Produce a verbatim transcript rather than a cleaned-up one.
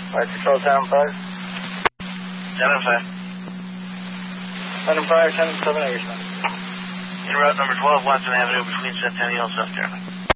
Flight Control seven five. seven five. seven five, seven seven, respond. In route number twelve, Watson Avenue between Centennial and South Carolina.